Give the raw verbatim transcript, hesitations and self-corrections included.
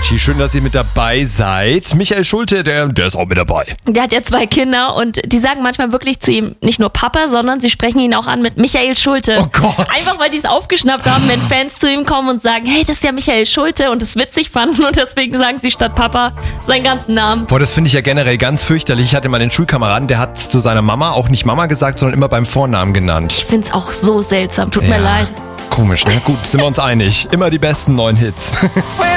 Energy. Schön, dass ihr mit dabei seid. Michael Schulte, der, der ist auch mit dabei. Der hat ja zwei Kinder und die sagen manchmal wirklich zu ihm nicht nur Papa, sondern sie sprechen ihn auch an mit Michael Schulte. Oh Gott. Einfach, weil die es aufgeschnappt haben, wenn Fans zu ihm kommen und sagen, hey, das ist ja Michael Schulte und es witzig fanden und deswegen sagen sie statt Papa seinen ganzen Namen. Boah, das finde ich ja generell ganz fürchterlich. Ich hatte mal einen Schulkameraden, der hat zu seiner Mama auch nicht Mama gesagt, sondern immer beim Vornamen genannt. Ich find's auch so seltsam, tut Ja. mir leid. Komisch, ne? Gut, sind wir uns einig. Immer die besten neuen Hits.